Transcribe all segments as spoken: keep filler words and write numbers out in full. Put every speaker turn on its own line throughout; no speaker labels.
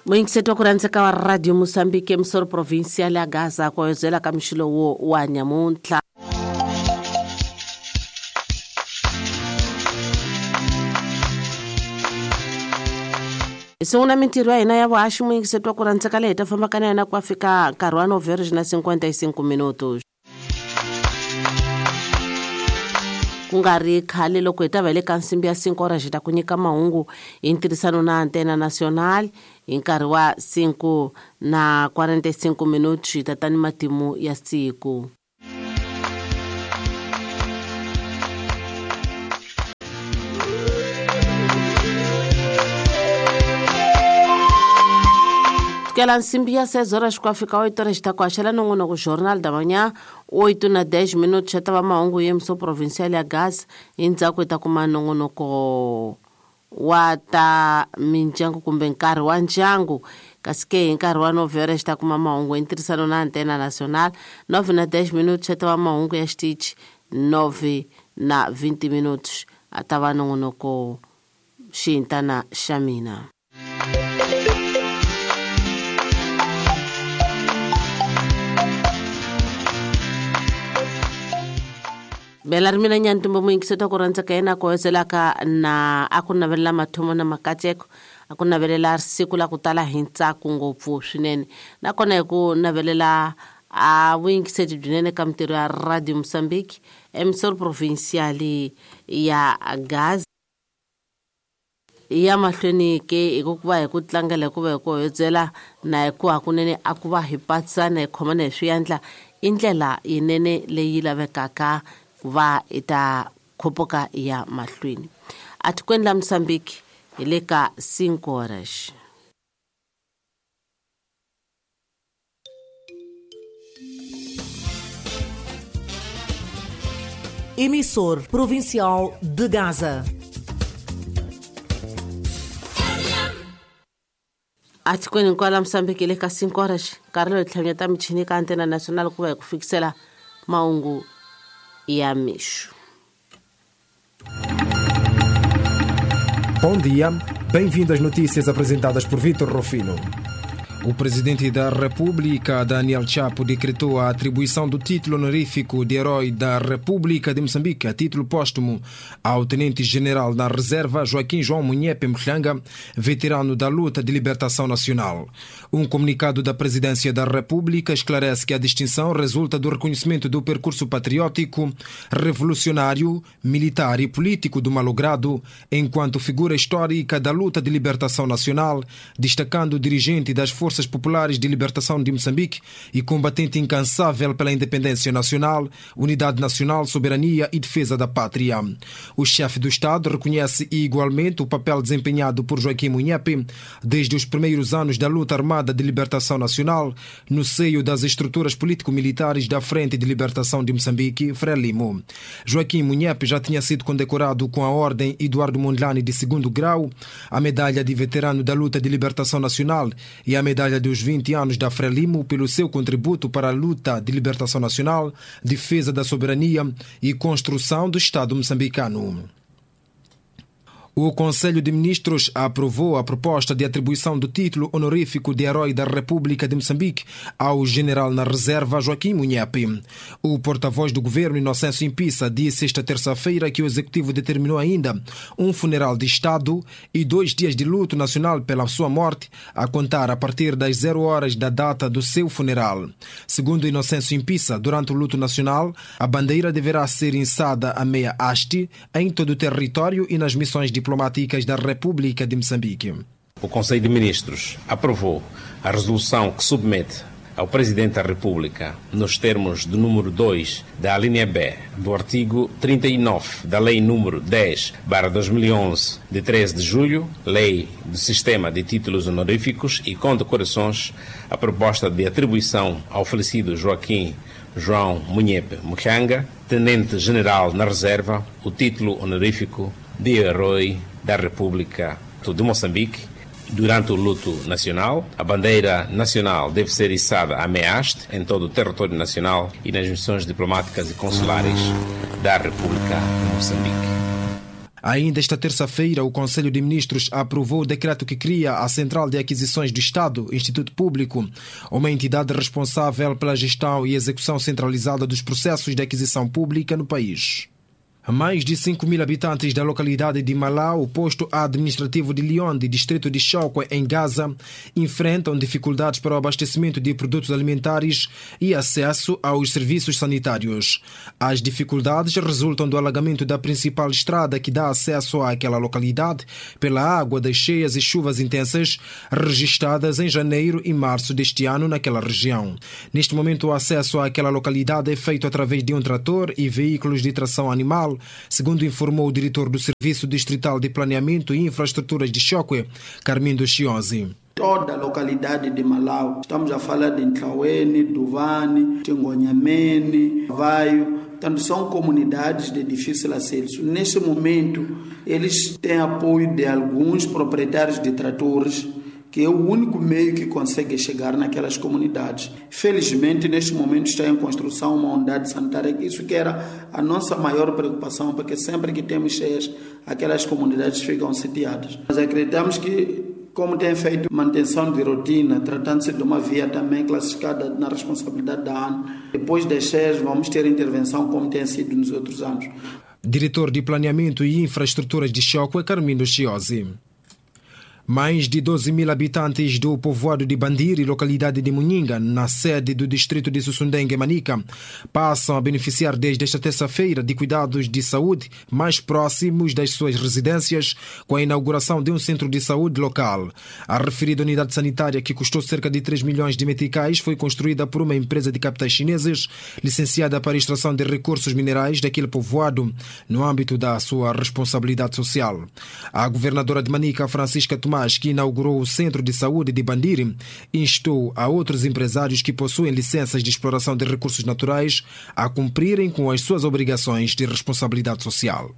Moingiseto wa kurandzeka wa Radio Mozambique emsoro provincial ya Gaza kwa yozela kamishilo wo wa Nyamuntla. Isunguna mintirho ya hina ya vuhaxi moingiseto wa kurandzeka leyi ta famba kana yana ku fika nkarhi wa novheri na cinquenta e cinco minutos. Kungari khale loko hi ta va le ka nsimbi ya cinco horas ta ku nyika mahungu hi ntirhisano na Antena Nacional hi nkarhi wa cinco na quarenta e cinco minutos ta tani matimu ya siku. Kela nsimbi ya seis horas kwa fika oito horas ta kwa xela nongono ku jornal da manhã oito na dez minutos ta va mahungu yemso provincial ya Gaza indzhaku ta kuma nongonoko wa ta mindyangu kumbe nkarhi wa ndyangu kasi ke hi nkarhi wa novheri ta kuma mahungu ntirhisano na Antena Nacional nove na dez minutos ta va mahungu ya xitichi nove na vinte minutos ta va nongonoko xintana xa mina. Belar mina nyantumbo moingiseto kurandzeka ena ko yozelaka na akunavelela mathomo na makateko akunavelela siku la kutala hintsaku ngopfu swinene nakona hi ku navelela a vuingiseti byinene ka mintirho ya Radio Mozambique emsoro provincial ya Gaza ya mahlweni ke hikuva hi ku tlangela ku va hi ku yodzela na hi ku hakunene a ku va hi patsana hi khomana hi swiyandla indlela yinene leyi lavekaka va ita khopoka ya mahlweni atikweni la Mozambique ile ka cinco horas.
Emissor provincial de Gaza.
Atikweni kwa la Mozambique ile ka cinco horas karlo itlhamyata michini ka Antena Nacional ku va ku fikisela maungu ya Misho.
Bom dia, bem-vindo às notícias apresentadas por Vítor Rufino.
O presidente da República, Daniel Chapo, decretou a atribuição do título honorífico de Herói da República de Moçambique, a título póstumo, ao tenente-general da Reserva Joaquim João Munhepe Mhlanga, veterano da luta de libertação nacional. Um comunicado da Presidência da República esclarece que a distinção resulta do reconhecimento do percurso patriótico, revolucionário, militar e político do malogrado, enquanto figura histórica da luta de libertação nacional, destacando o dirigente das Forças Populares de Libertação de Moçambique e combatente incansável pela independência nacional, unidade nacional, soberania e defesa da pátria. O chefe do Estado reconhece igualmente o papel desempenhado por Joaquim Munhepe desde os primeiros anos da luta armada de libertação nacional no seio das estruturas político-militares da Frente de Libertação de Moçambique, Frelimo. Joaquim Munhepe já tinha sido condecorado com a Ordem Eduardo Mondlane de segundo grau, a medalha de veterano da luta de libertação nacional e a medalha dos vinte anos da Frelimo pelo seu contributo para a luta de libertação nacional, defesa da soberania e construção do Estado moçambicano. O Conselho de Ministros aprovou a proposta de atribuição do título honorífico de Herói da República de Moçambique ao general na reserva Joaquim Munhepe. O porta-voz do governo, Inocêncio Impissa, disse esta terça-feira que o executivo determinou ainda um funeral de Estado e dois dias de luto nacional pela sua morte, a contar a partir das zero horas da data do seu funeral. Segundo Inocêncio Impissa, durante o luto nacional, a bandeira deverá ser içada a meia haste em todo o território e nas missões de diplomáticas da República de Moçambique.
O Conselho de Ministros aprovou a resolução que submete ao Presidente da República, nos termos do número dois da alínea B do artigo trinta e nove da Lei número dez barra dois mil e onze, de treze de julho, Lei do Sistema de Títulos Honoríficos e Condecorações, a proposta de atribuição ao falecido Joaquim João Munhepe Mhlanga, Tenente-General na Reserva, o título honorífico de Herói da República de Moçambique. Durante o luto nacional, a bandeira nacional deve ser içada à meia haste em todo o território nacional e nas missões diplomáticas e consulares da República de Moçambique.
Ainda esta terça-feira, o Conselho de Ministros aprovou o decreto que cria a Central de Aquisições do Estado, Instituto Público, uma entidade responsável pela gestão e execução centralizada dos processos de aquisição pública no país. Mais de cinco mil habitantes da localidade de Malau, o posto administrativo de Lionde, distrito de Chokwe, em Gaza, enfrentam dificuldades para o abastecimento de produtos alimentares e acesso aos serviços sanitários. As dificuldades resultam do alagamento da principal estrada que dá acesso àquela localidade pela água das cheias e chuvas intensas registradas em janeiro e março deste ano naquela região. Neste momento, o acesso àquela localidade é feito através de um trator e veículos de tração animal, segundo informou o diretor do Serviço Distrital de Planeamento e Infraestruturas de Chokwe, Carmindo Chiosi.
Toda a localidade de Malau, estamos a falar de Ntlauene, Duvane, Tingonhamene, Vaio, portanto são comunidades de difícil acesso. Nesse momento, eles têm apoio de alguns proprietários de tratores, que é o único meio que consegue chegar naquelas comunidades. Felizmente, neste momento está em construção uma unidade sanitária, isso que era a nossa maior preocupação, porque sempre que temos cheias, aquelas comunidades ficam sitiadas. Nós acreditamos que, como tem feito manutenção de rotina, tratando-se de uma via também classificada na responsabilidade da ANA, depois das cheias vamos ter intervenção como tem sido nos outros anos.
Diretor de Planeamento e Infraestruturas de Chokwe, Carmindo Chiosi. Mais de doze mil habitantes do povoado de Bandiri, localidade de Muninga, na sede do distrito de Sussundengue, Manica, passam a beneficiar desde esta terça-feira de cuidados de saúde mais próximos das suas residências, com a inauguração de um centro de saúde local. A referida unidade sanitária, que custou cerca de três milhões de meticais, foi construída por uma empresa de capitais chineses, licenciada para a extração de recursos minerais daquele povoado, no âmbito da sua responsabilidade social. A governadora de Manica, Francisca Tomás, que inaugurou o Centro de Saúde de Bandiri, instou a outros empresários que possuem licenças de exploração de recursos naturais a cumprirem com as suas obrigações de responsabilidade social.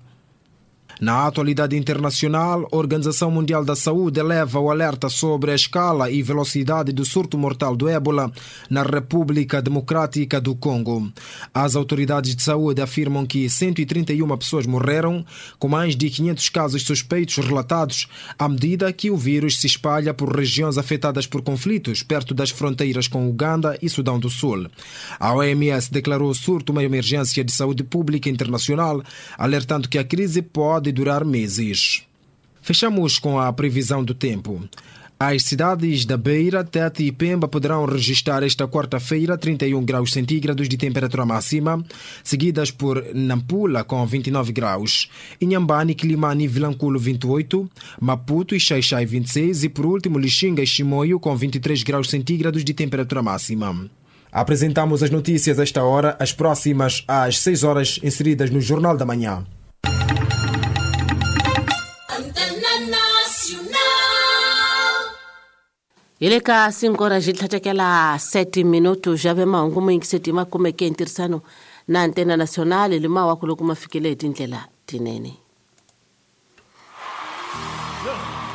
Na atualidade internacional, a Organização Mundial da Saúde eleva o alerta sobre a escala e velocidade do surto mortal do ébola na República Democrática do Congo. As autoridades de saúde afirmam que cento e trinta e uma pessoas morreram, com mais de quinhentos casos suspeitos relatados, à medida que o vírus se espalha por regiões afetadas por conflitos perto das fronteiras com Uganda e Sudão do Sul. A O M S declarou o surto uma emergência de saúde pública internacional, alertando que a crise pode de durar meses. Fechamos com a previsão do tempo. As cidades da Beira, Tete e Pemba poderão registrar esta quarta-feira trinta e um graus centígrados de temperatura máxima, seguidas por Nampula com vinte e nove graus, Inhambane, Quilimane e Vilanculo vinte e oito, Maputo e Xai-Xai vinte e seis e por último Lixinga e Chimoio com vinte e três graus centígrados de temperatura máxima. Apresentamos as notícias a esta hora, as próximas às seis horas, inseridas no Jornal da Manhã.
Ile ka cinco horas jitlatekela sete minutos já vema ngumu ingisetima kumeke ntirsano na antena nacional lima wakulu kumafikile tindlela tinene.